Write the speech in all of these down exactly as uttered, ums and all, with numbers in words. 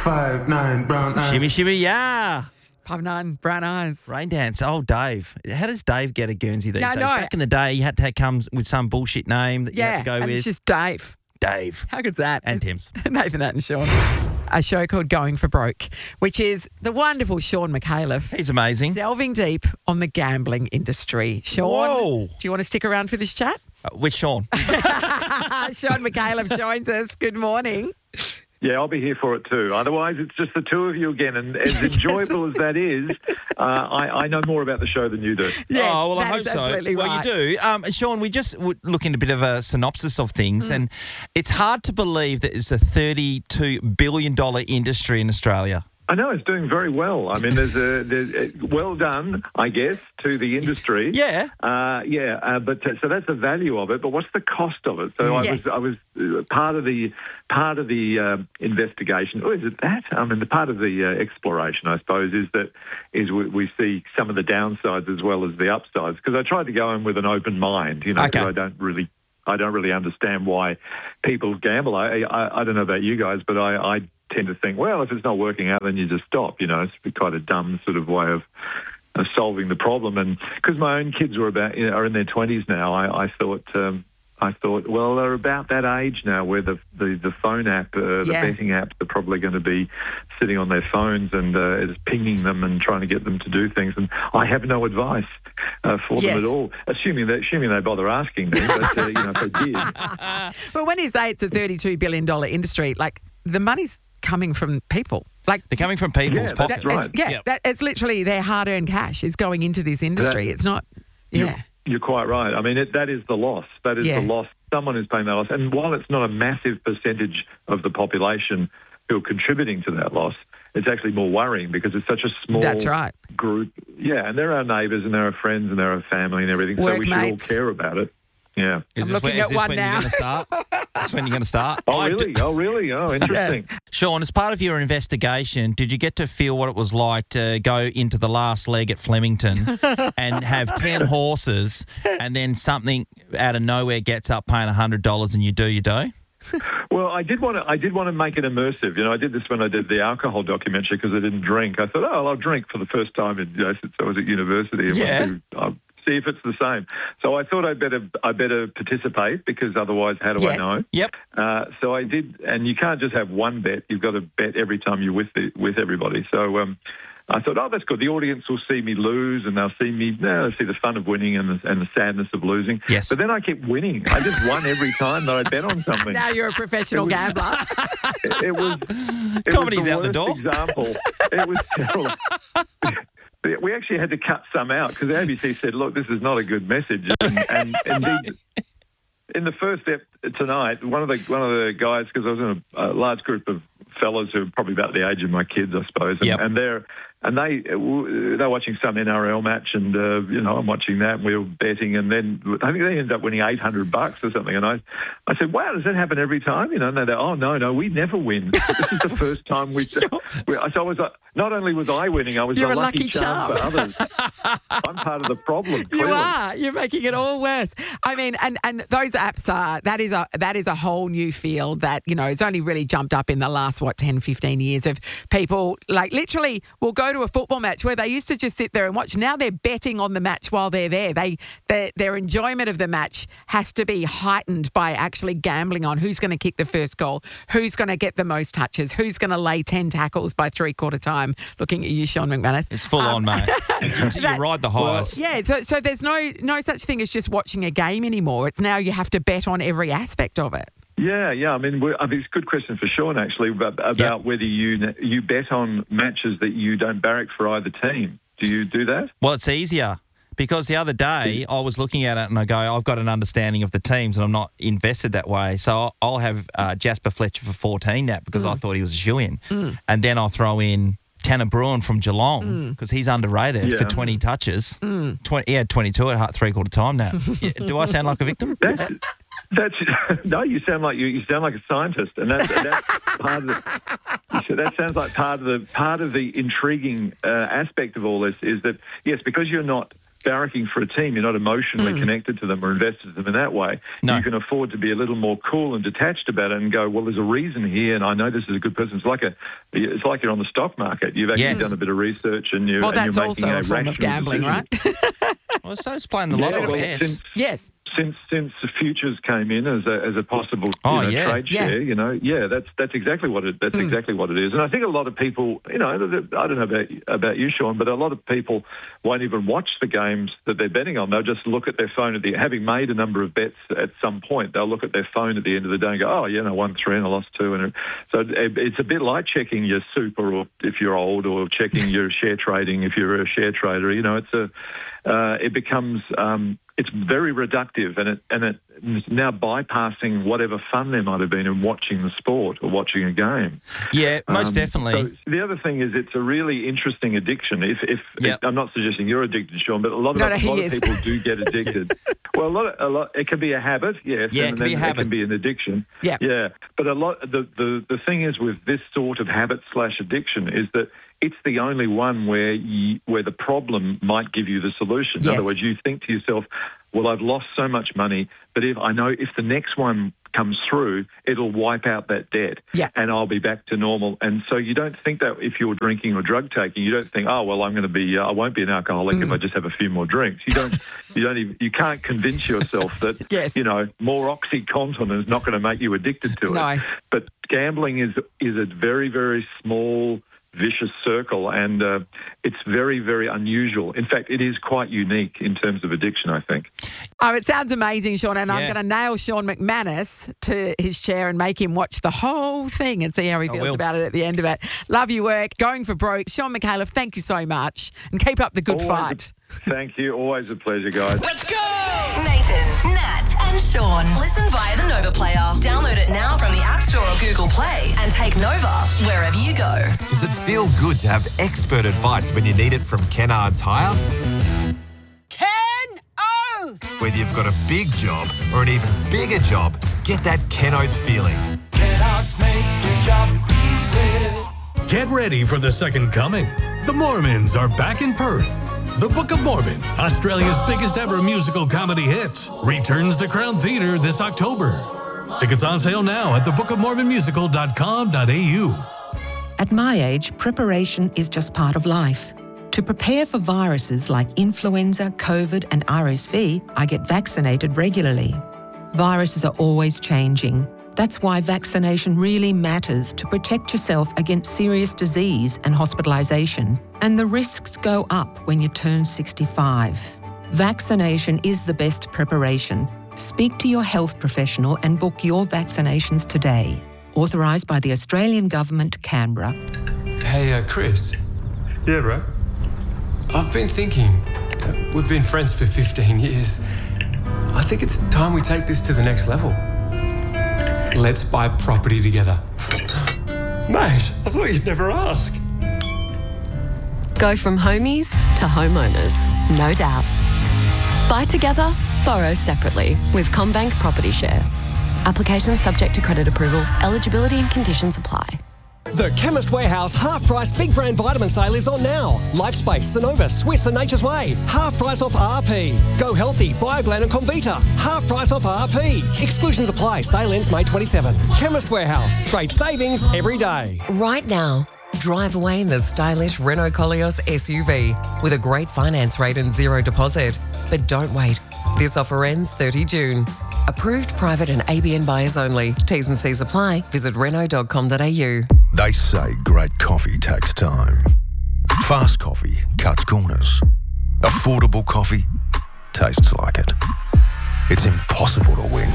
Five, nine, brown eyes. Shimmy, shimmy, yeah. Five nine, brown eyes. Rain dance. Oh, Dave. How does Dave get a Guernsey these Yeah, I days? know. Back in the day, you had to have come with some bullshit name that you Yeah, had to go and with. it's just Dave. Dave. How good's that? And Tim's. Nathan That and Sean. A show called Going for Broke, which is the wonderful Sean McAuliffe He's amazing. delving deep on the gambling industry. Sean, Whoa. do you want to stick around for this chat? Uh, with Sean. Sean McAuliffe joins us. Good morning. Yeah, I'll be here for it too. Otherwise, it's just the two of you again. And as enjoyable as that is, uh, I, I know more about the show than you do. Yes, oh, well, I that hope is so. absolutely Well, right. you do. Um, Sean, we just w- look into a bit of a synopsis of things, Mm. and it's hard to believe that it's a thirty-two billion dollars industry in Australia. I know it's doing very well. I mean, there's a, there's a well done, I guess, to the industry. Yeah. Uh, yeah, uh, but uh, so that's the value of it. But what's the cost of it? So I Yes. was, I was uh, part of the part of the uh, investigation. Oh, is it that? I mean, the part of the uh, exploration, I suppose, is that is we, we see some of the downsides as well as the upsides. Because I tried to go in with an open mind, you know, Okay. because I don't really. I don't really understand why people gamble. I, I, I don't know about you guys, but I, I tend to think, well, if it's not working out, then you just stop. You know, it's quite a dumb sort of way of, of solving the problem. And because my own kids were about, you know, are in their twenties now, I, I thought, um, I thought, well, they're about that age now where the the, the phone app, uh, the Yeah. betting apps, are probably going to be sitting on their phones and uh, it's pinging them and trying to get them to do things. And I have no advice uh, for Yes. them at all, assuming that assuming they bother asking me. But uh, you know, if they did. Well, when you say it's a thirty-two billion dollars industry, like the money's coming from people. Like They're coming from people's Yeah, that's pockets. that- right. it's, yeah, Yep. that, it's literally their hard-earned cash is going into this industry. That- it's not, You're- yeah. You're quite right. I mean, it, that is the loss. That is Yeah. the loss. Someone is paying that loss. And while it's not a massive percentage of the population who are contributing to that loss, it's actually more worrying because it's such a small That's right. group. Yeah, and they're our neighbours and they're our friends and they're our family and everything. so we should Workmates. all care about it. Yeah. Is I'm this looking when, is at this one when now. you're going to start? That's when you're going to start? Oh, I really? do- Oh, really? Oh, interesting. Sean, as part of your investigation, did you get to feel what it was like to go into the last leg at Flemington and have ten horses and then something out of nowhere gets up paying one hundred dollars and you do your dough? Well, I did want to. I did want to make it immersive. You know, I did this when I did the alcohol documentary because I didn't drink. I thought, oh, well, I'll drink for the first time in, you know, since I was at university. And Yeah. want to, uh, see if it's the same. So I thought I better. I better participate because otherwise, how do Yes. I know? Yep. Uh, so I did, and you can't just have one bet. You've got to bet every time you're with the, with everybody. So um, I thought, oh, that's good. The audience will see me lose, and they'll see me. No, they'll see the fun of winning and the, and the sadness of losing. Yes. But then I kept winning. I just won every time that I bet on something. Now you're a professional It was- gambler. It, it was it Comedy's was the out the worst door. Example. It was terrible. We actually had to cut some out because the A B C said, "Look, this is not a good message." And, and indeed, in the first step tonight, one of the one of the guys, because I was in a, a large group of fellas who are probably about the age of my kids, I suppose, and, Yep. and they're and they they're watching some N R L match, and uh, you know I'm watching that, and we were betting, and then I think they ended up winning eight hundred bucks or something, and I I said, "Wow, does that happen every time?" You know, and they're, "Oh no, no, we never win. This is the first time we." we so I was like, not only was I winning, I was You're a a lucky, lucky charm, for others. I'm part of the problem. You Clearly. are. You're making it all worse. I mean, and, and those apps are that is a that is a whole new field that, you know, it's only really jumped up in the last what ten, fifteen years of people like literally will go to a football match where they used to just sit there and watch. Now they're betting on the match while they're there. They their, their enjoyment of the match has to be heightened by actually gambling on who's going to kick the first goal, who's going to get the most touches, who's going to lay ten tackles by three quarter time. Looking at you, Sean McManus. It's full Um, on, mate. You, you that- ride the highs. Yeah, so so there's no no such thing as just watching a game anymore. It's now you have to bet on every aspect of it. Yeah, yeah. I mean, we're, I mean, it's a good question for Sean actually about, about Yeah. whether you you bet on matches that you don't barrack for either team. Do you do that? Well, it's easier because the other day I was looking at it and I go, I've got an understanding of the teams and I'm not invested that way. So I'll, I'll have uh, Jasper Fletcher for fourteen nap because I thought he was a shoo-in. And then I'll throw in Tanner Bruin from Geelong because he's underrated Yeah. for twenty touches. twenty, he had twenty-two at three-quarter time now. Yeah, do I sound like a victim? That's, that's no. You sound like you, you sound like a scientist, and that's, that's part of the. So that sounds like part of the part of the intriguing uh, aspect of all this is that yes, because you're not barracking for a team. You're not emotionally mm. connected to them or invested in them in that way. No. You can afford to be a little more cool and detached about it and go, well, there's a reason here, and I know this is a good person. It's like a, it's like you're on the stock market. You've actually Yes. done a bit of research, and you're, Well, and that's you're also making a form of gambling, decision. right? Well, so it's playing the Yeah, lotto, well, yes. since- Yes. Since since the futures came in as a as a possible you Oh, know, yeah. trade Yeah. share, you know, yeah, that's that's exactly what it that's Mm. exactly what it is. And I think a lot of people, you know, I don't know about about you, Sean, but a lot of people won't even watch the games that they're betting on. They'll just look at their phone at the having made a number of bets at some point. They'll look at their phone at the end of the day and go, oh, yeah, no, I won three and I lost two, and so it, it's a bit like checking your super, or if you're old, or checking your share trading if you're a share trader. You know, it's a uh, it becomes. Um, It's very reductive, and it and it's now bypassing whatever fun there might have been in watching the sport or watching a game. Yeah, most Um, definitely. So the other thing is, it's a really interesting addiction. If, if, Yep. if I'm not suggesting you're addicted, Sean, but a lot of No, a no, he lot of is. people do get addicted. Well, a lot, of, a lot. It can be a habit, yes, Yeah, it and can be then a it habit. can be an addiction. Yeah. yeah. But a lot. The, the the thing is with this sort of habit slash addiction is that it's the only one where you, where the problem might give you the solution. In Yes. other words, you think to yourself, well, I've lost so much money, but if I know if the next one comes through, it'll wipe out that debt, Yeah. and I'll be back to normal. And so you don't think that if you're drinking or drug taking, you don't think, oh, well, I'm going to be, uh, I won't be an alcoholic Mm. if I just have a few more drinks. You don't, you don't even, you can't convince yourself that, Yes. you know, more OxyContin is not going to make you addicted to it. No. But gambling is is a very, very small, vicious circle, and uh, it's very, very unusual. In fact, it is quite unique in terms of addiction, I think. Oh, it sounds amazing, Sean, and I'm Yeah. going to nail Sean McManus to his chair and make him watch the whole thing and see how he I feels will. about it at the end of it. Love your work. Going for broke. Sean McAuliffe, thank you so much, and keep up the good Always fight. a- thank you. Always a pleasure, guys. Let's go! Nathan, Nat, and Sean. Listen via the Nova Player. Download it now from the App Store or Google Play and take Nova wherever you go. Does it feel good to have expert advice when you need it from Kennards Hire? Ken Oath! Whether you've got a big job or an even bigger job, get that Ken Oath feeling. Kennards make your job easy. Get ready for the second coming. The Mormons are back in Perth. The Book of Mormon, Australia's biggest ever musical comedy hit, returns to Crown Theatre this October. Tickets on sale now at the book of mormon musical dot com dot a u. At my age, preparation is just part of life. To prepare for viruses like influenza, COVID, and R S V, I get vaccinated regularly. Viruses are always changing. That's why vaccination really matters to protect yourself against serious disease and hospitalisation. And the risks go up when you turn sixty-five. Vaccination is the best preparation. Speak to your health professional and book your vaccinations today. Authorised by the Australian Government, Canberra. Hey, uh, Chris. Yeah, bro. I've been thinking. Uh, we've been friends for fifteen years. I think it's time we take this to the next level. Let's buy property together. Mate, I thought you'd never ask. Go from homies to homeowners, no doubt. Buy together, borrow separately with CommBank Property Share. Application subject to credit approval. Eligibility and conditions apply. The Chemist Warehouse half-price big brand vitamin sale is on now. Lifespace, Synovus, Swiss and Nature's Way. Half price off R P. Go Healthy, Bioglan and Comvita. Half price off R P. Exclusions apply. Sale ends May twenty-seventh. Chemist Warehouse. Great savings every day. Right now, drive away in the stylish Renault Koleos S U V with a great finance rate and zero deposit. But don't wait. This offer ends thirtieth of June. Approved private and A B N buyers only. T's and C's apply. Visit renault dot com dot a u. They say great coffee takes time. Fast coffee cuts corners. Affordable coffee tastes like it. It's impossible to win.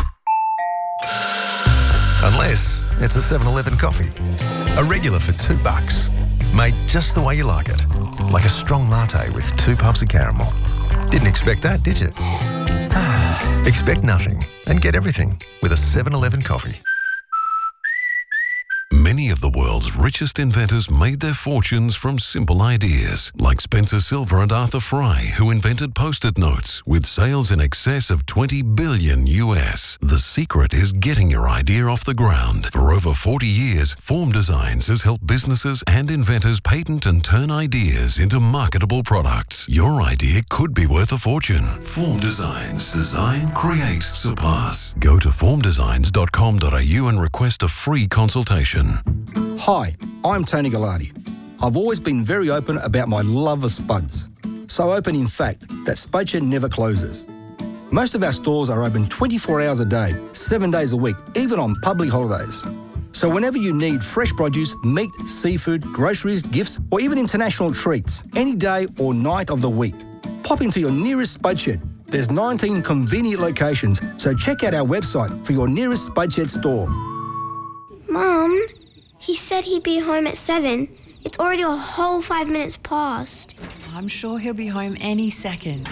Unless it's a seven eleven coffee. A regular for two bucks. Made just the way you like it. Like a strong latte with two pumps of caramel. Didn't expect that, did you? Expect nothing and get everything with a seven eleven coffee. Many of the world's world's richest inventors made their fortunes from simple ideas, like Spencer Silver and Arthur Fry, who invented Post-it notes with sales in excess of twenty billion U S. The secret is getting your idea off the ground. For over forty years, Form Designs has helped businesses and inventors patent and turn ideas into marketable products. Your idea could be worth a fortune. Form Designs. Design, create, surpass. Go to form designs dot com dot a u and request a free consultation. Hi, I'm Tony Gallardi. I've always been very open about my love of spuds. So open, in fact, that Spudshed never closes. Most of our stores are open twenty-four hours a day, seven days a week, even on public holidays. So whenever you need fresh produce, meat, seafood, groceries, gifts, or even international treats, any day or night of the week, pop into your nearest Spudshed. There's nineteen convenient locations, so check out our website for your nearest Spudshed store. Mum, he said he'd be home at seven. It's already a whole five minutes past. I'm sure he'll be home any second.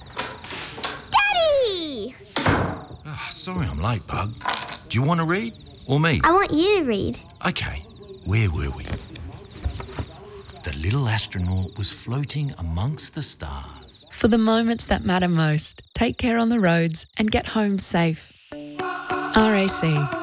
Daddy! Oh, sorry I'm late, Bug. Do you want to read? Or me? I want you to read. Okay, where were we? The little astronaut was floating amongst the stars. For the moments that matter most, take care on the roads and get home safe. R A C.